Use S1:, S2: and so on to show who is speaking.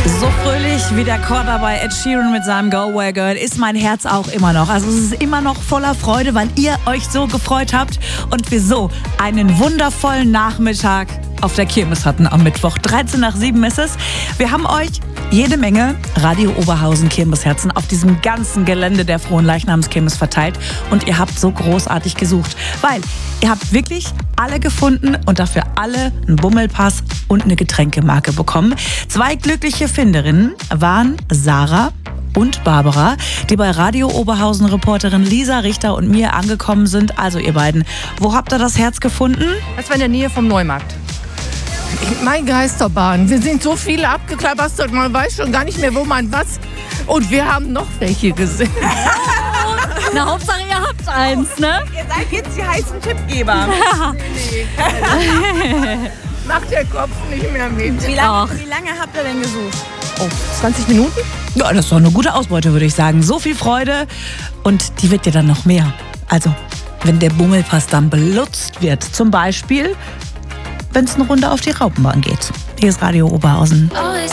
S1: So fröhlich wie der Chor dabei Ed Sheeran mit seinem Go Away Girl ist mein Herz auch immer noch. Also es ist immer noch voller Freude, weil ihr euch so gefreut habt und wir so einen wundervollen Nachmittag auf der Kirmes hatten am Mittwoch. 13 nach 7 ist es. Wir haben euch jede Menge Radio Oberhausen Kirmesherzen auf diesem ganzen Gelände der Fronleichnamskirmes verteilt und ihr habt so großartig gesucht, weil ihr habt wirklich alle gefunden und dafür alle einen Bummelpass und eine Getränkemarke bekommen. 2 glückliche Finderinnen waren Sarah und Barbara, die bei Radio Oberhausen Reporterin Lisa Richter und mir angekommen sind. Also ihr beiden, wo habt ihr das Herz gefunden?
S2: Das war in der Nähe vom Neumarkt.
S3: Mein Geisterbahn. Wir sind so viele abgeklappert, man weiß schon gar nicht mehr, wo man was. Und wir haben noch welche gesehen.
S4: Na, Hauptsache ihr habt eins, ne?
S1: Ihr seid jetzt die heißen Tippgeber.
S3: Macht der Kopf nicht mehr mit.
S1: Wie lange habt ihr denn gesucht?
S2: Oh, 20 Minuten?
S1: Ja, das ist doch eine gute Ausbeute, würde ich sagen. So viel Freude und die wird ja dann noch mehr. Also, wenn der Bummelpass dann benutzt wird, zum Beispiel, wenn es eine Runde auf die Raupenbahn geht. Hier ist Radio Oberhausen.